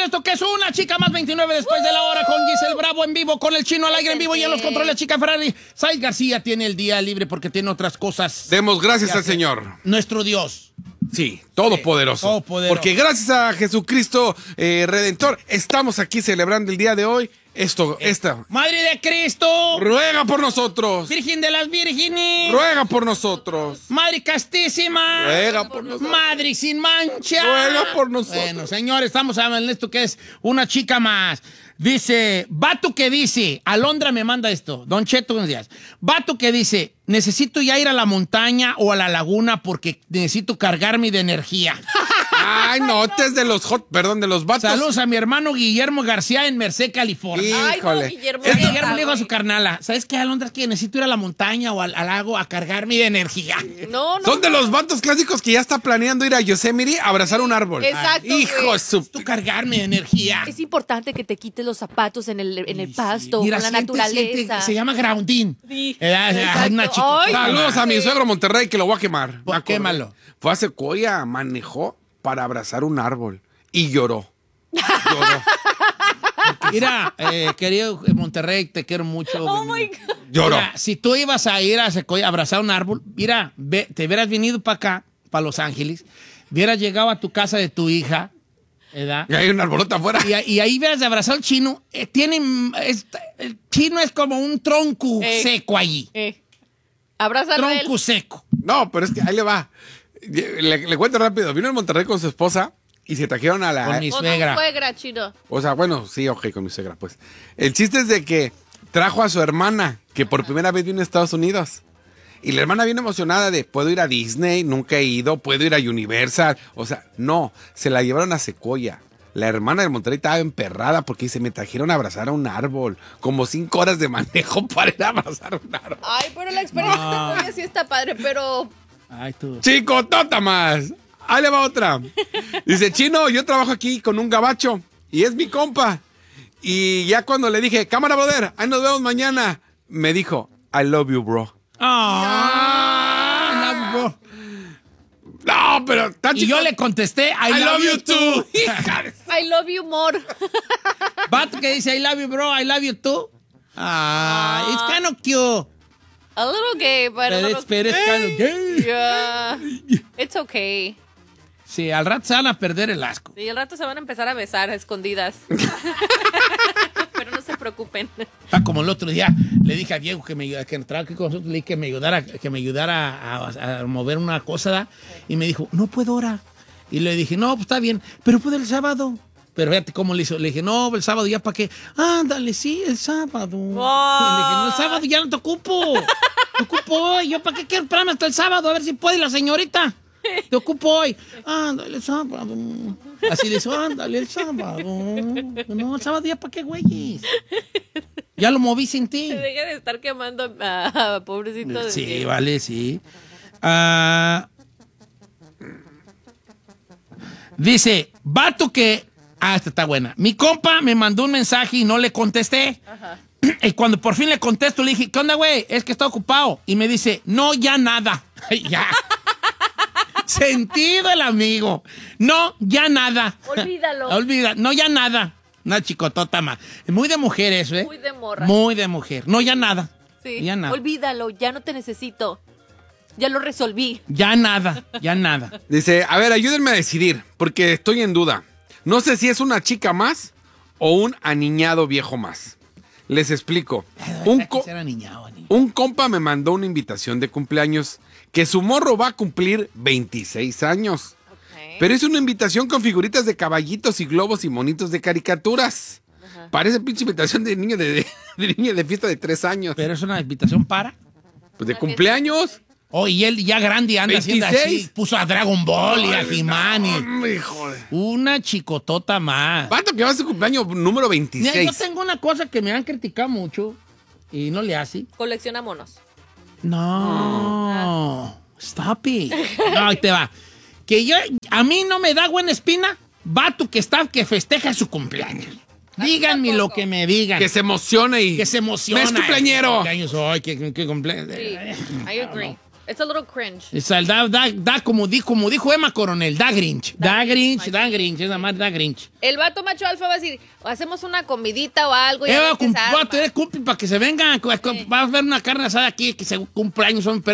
en esto que es Una Chica Más 29 después de la hora con Giselle Bravo en vivo, con el Chino al aire en vivo y en los controles Chica Ferrari. Said García tiene el día libre porque tiene otras cosas. Demos gracias al Señor. Nuestro Dios. Sí, todopoderoso. Todopoderoso. Porque gracias a Jesucristo Redentor estamos aquí celebrando el día de hoy. Esta. Madre de Cristo. Ruega por nosotros. Virgen de las Vírgenes. Ruega por nosotros. Madre castísima. Ruega por nosotros. Madre sin mancha. Ruega por nosotros. Bueno, señores, estamos hablando de esto que es Una Chica Más. Dice, vato que dice, Alondra me manda esto, Don Cheto, buenos días. Vato que dice, necesito ya ir a la montaña o a la laguna porque necesito cargarme de energía. Ay, no, este es de los de los vatos. Saludos a mi hermano Guillermo García en Merced, California. Híjole. Ay, no, Guillermo. Guillermo le dijo a su carnala, ¿sabes qué, Alondra? Es que necesito ir a la montaña o al lago a cargarme de energía. No. Son de los vatos clásicos que ya está planeando ir a Yosemite a abrazar un árbol. Exacto, Hijo güey. de su... Necesito cargarme de energía. Es importante que te quites los zapatos en el pasto, Mira, con la siente, naturaleza. se llama grounding. Sí, Una exacto. chica. Ay, Saludos a mi suegro Monterrey que lo voy a quemar. Pues, quémalo. Fue a Sequoia, manejó para abrazar un árbol y lloró. Mira, querido Monterrey, te quiero mucho. Oh my God. Lloró. Mira, si tú ibas a ir a Sequoia a abrazar un árbol, mira, te hubieras venido para acá, para Los Ángeles, hubieras llegado a tu casa de tu hija, ¿verdad? Y hay un arbolota afuera. Y ahí hubieras de abrazar al chino. El chino es como un tronco seco allí. Abrázalo a él. Tronco seco. No, pero es que ahí le va. Le cuento rápido. Vino en Monterrey con su esposa y se trajeron a la... Con mi Con tu suegra. suegra, Chino. O sea, bueno, sí, ok, con mi suegra, pues. El chiste es de que trajo a su hermana, que por primera vez vino a Estados Unidos. Y la hermana viene emocionada de, puedo ir a Disney, nunca he ido, puedo ir a Universal. O sea, no, se la llevaron a Sequoia. La hermana de Monterrey estaba emperrada porque se me trajeron a abrazar a un árbol. Como 5 horas de manejo para ir a abrazar a un árbol. Ay, pero la experiencia todavía sí está padre, pero... Ay, tú. Chico, tota más. Ahí le va otra. Dice, Chino, yo trabajo aquí con un gabacho y es mi compa. Y ya cuando le dije, cámara, brother, ahí nos vemos mañana, me dijo, I love you, bro. Ah, No, pero está y chico. yo le contesté, I love you too. I love you more. Vato que dice, I love you, bro, I love you too. Ah, it's kind of cute. A little gay, but a little... Pero es kind of gay. Yeah. It's okay. Sí, al rato se van a perder el asco. Y al rato se van a empezar a besar a escondidas. Pero no se preocupen. Está como el otro día, le dije a Diego que trabaja aquí con nosotros, le dije que me ayudara a mover una cosa, ¿da? Y me dijo, no puedo ahora. Y le dije, no, pues está bien, pero puedo el sábado. Pero fíjate cómo le hizo. Le dije, no, el sábado ya para qué. Ándale, sí, el sábado. Le dije, no, el sábado ya no te ocupo. Te ocupo hoy. Yo para qué quiero esperarme hasta el sábado a ver si puede la señorita. Te ocupo hoy. Ándale, el sábado. Así le hizo, ándale, el sábado. No, el sábado ya para qué, güeyes. Ya lo moví sin ti. Deja de estar quemando a pobrecito de Sí, Diego. vale, sí. Dice, vato que... esta está buena. Mi compa me mandó un mensaje y no le contesté. Ajá. Y cuando por fin le contesto, le dije, ¿qué onda, güey? Es que está ocupado. Y me dice, no, ya nada. Ya. Sentido el amigo. No, ya nada. Olvídalo. No, ya nada. Una chicotota más. Muy de mujer eso, ¿eh? Muy de morra. Muy de mujer. No, ya nada. Sí. Ya nada. Olvídalo, ya no te necesito. Ya lo resolví. Ya nada. Ya nada. Dice, a ver, ayúdenme a decidir, porque estoy en duda. No sé si es una chica más o un aniñado viejo más. Les explico. Un compa me mandó una invitación de cumpleaños que su morro va a cumplir 26 años. Okay. Pero es una invitación con figuritas de caballitos y globos y monitos de caricaturas. Ajá. Parece pinche invitación de niño de niño de fiesta de 3 años. Pero es una invitación para... Pues de cumpleaños. Oh, y él ya grande anda 26. haciendo así. Puso a Dragon Ball y a He-Man. Hijo de... Una chicotota más. Vato que va a su cumpleaños número 26. Mira, yo tengo una cosa que me han criticado mucho y no le hace. Colecciona monos. No. Stop it. No, ahí te va. Que a mí no me da buena espina, vato que festeja su cumpleaños. Díganme lo que me digan. Que se emociona y... Que se emociona. ¡Es cumpleañero! Cumpleaños hoy, que cumpleaños. Sí, I agree. It's a little cringe. Da como dijo Emma Coronel, da Grinch. Da Grinch, es nada más da Grinch. El vato macho alfa va a decir, hacemos una comidita o algo. Y Va a tener cumple para que se vengan. Va a haber una carne asada aquí que se cumpleaños son